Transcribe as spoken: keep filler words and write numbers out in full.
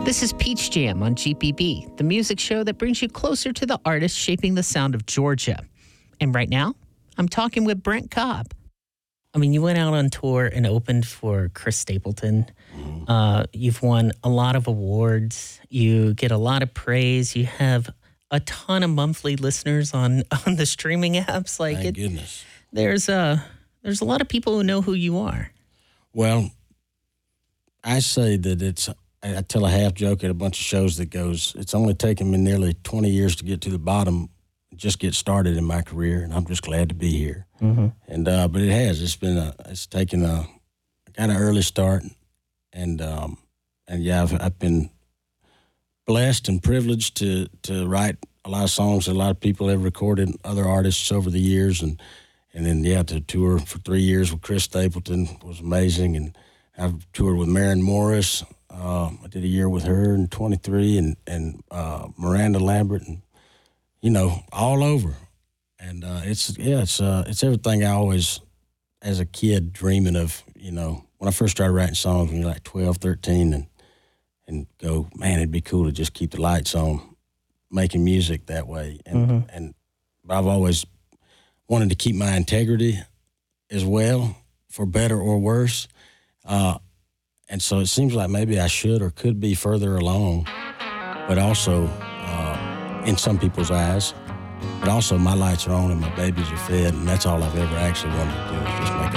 This is Peach Jam on G P B, the music show that brings you closer to the artists shaping the sound of Georgia. And right now, I'm talking with Brent Cobb. I mean, you went out on tour and opened for Chris Stapleton. Mm-hmm. Uh, you've won a lot of awards. You get a lot of praise. You have a ton of monthly listeners on, on the streaming apps. Like, Thank it, goodness. There's a, there's a lot of people who know who you are. Well, I say that it's, I tell a half joke at a bunch of shows that goes, it's only taken me nearly twenty years to get to the bottom, just get started in my career, and I'm just glad to be here. Mm-hmm. And uh, but it has, it's been a, it's taken a, I got an early start, and um, and yeah, I've, I've been blessed and privileged to to write a lot of songs that a lot of people have recorded, other artists over the years, and and then yeah, to tour for three years with Chris Stapleton was amazing, and I've toured with Maren Morris. Uh, I did a year with her in twenty-three, and and uh, Miranda Lambert, and you know, all over. And uh, it's yeah, it's uh, it's everything I always, as a kid, dreaming of. You know, when I first started writing songs when you're like twelve, thirteen, and and go, man, it'd be cool to just keep the lights on, making music that way. And Mm-hmm. and I've always wanted to keep my integrity as well, for better or worse. Uh, And so it seems like maybe I should or could be further along, but also uh, in some people's eyes. But also my lights are on and my babies are fed, and that's all I've ever actually wanted to do is just make a